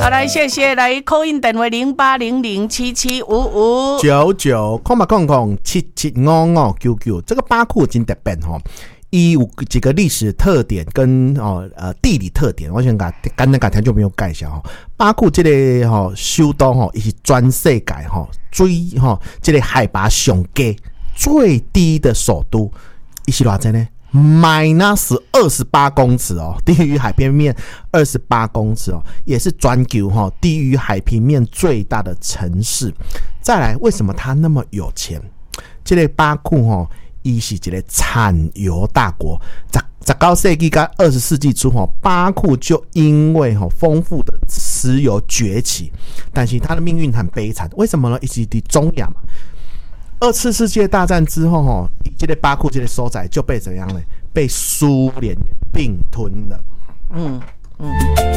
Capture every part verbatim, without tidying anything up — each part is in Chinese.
好，来谢谢，来call in电话零八零零七七五五九九空吧空空七七五五九九，这个巴库真特别哈。伊有几个历史特点跟哦呃地理特点，我想甲简单甲听就没有介绍吼。巴库这个吼首都吼，伊是全世界吼最吼这个海拔上低最低的首都，伊是偌济呢 ？minus 二十八公尺哦，低于海平面二十八公尺哦，也是全球哈低于海平面最大的城市。再来，为什么他那么有钱？这个巴库吼。伊是一个产油大国，十九世纪跟二十世纪初，巴库就因为丰富的石油崛起，但是他的命运很悲惨。为什么呢？伊是在中亚嘛。二次世界大战之后，这个巴库这个所在就被怎样呢？被苏联并吞了。嗯嗯。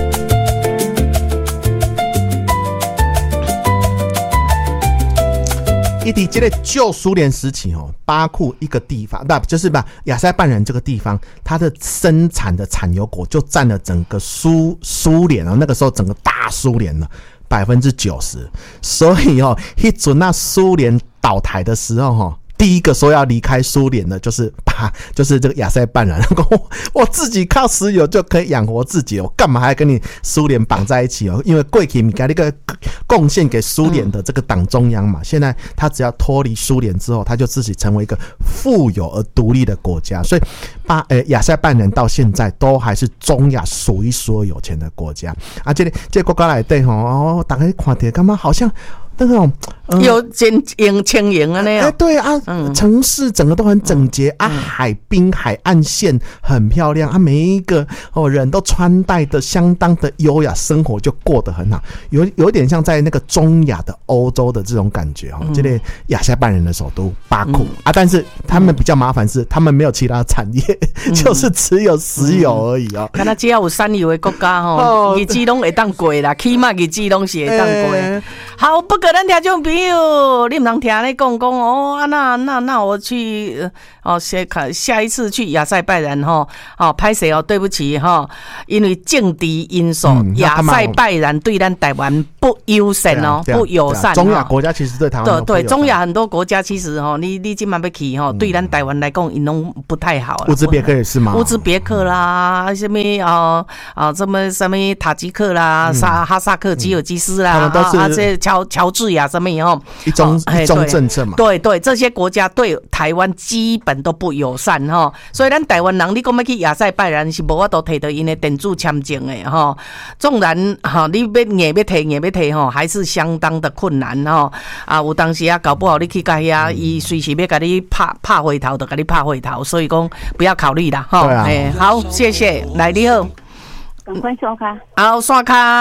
伊伫这个旧苏联时期哦，巴库一个地方，不就是把亚塞拜然这个地方，它的生产的产油国就占了整个苏苏联哦，那个时候整个大苏联了百分之九十，所以哦，一准那苏联倒台的时候哈。第一个说要离开苏联的，就是把就是这个亚塞拜然，我我自己靠石油就可以养活自己，我干嘛还跟你苏联绑在一起哦？因为过去你给那个贡献给苏联的这个党中央嘛，现在他只要脱离苏联之后，他就自己成为一个富有而独立的国家，所以巴呃亚塞拜然到现在都还是中亚数一数二有钱的国家啊。这个这个国家内底吼，哦，大家看起干嘛好像。那种、嗯、 有真营轻盈啊那样， 哎、欸，对啊、嗯，城市整个都很整洁、嗯、啊，海滨海岸线很漂亮啊，每一个哦人都穿戴的相当的优雅，生活就过得很好，有有点像在那个中亚的欧洲的这种感觉哈、嗯。这个亚塞拜然的首都巴库、嗯、啊，但是他们比较麻烦是，他们没有其他产业，嗯、就是只有石油而已哦。 看他只要有产油的国家吼，日子拢会当过啦，起码日子拢是会当过。欸、好，不过咱听众朋友，你唔通听你讲讲哦，啊那那那我去哦，下下一次去亚塞拜然哈，哦，拍摄哦，对不起哈，因为政治因素，嗯、亚塞拜然对咱台湾不友善哦，不友善。 中亚国家其实对台湾对对，中亚很多国家其实哈，你你今晚要去哈，对咱台湾来讲，因拢不太好。 乌兹别克也是吗？ 乌兹别克啦，什么啊啊，什么什么塔吉克啦，萨、嗯、哈萨克、吉尔吉斯啦，啊啊，这乔乔治亚什么以后。 一中、哦、一中政策嘛， 对 对, 对，这些国家对台湾基本都不友善哈，所以咱台湾人你讲要去亚塞拜然是无法度摕到因的电子签证的哈，纵然哈你要硬要摕硬要摕哈，还是相当的困难哈啊，有当时啊搞不好你去甲遐，伊随时要甲你拍拍回头，就甲你拍回头，所以讲不要考虑啦哈。哎、啊欸，好，谢谢，来你好， 赶快刷卡， 好刷卡。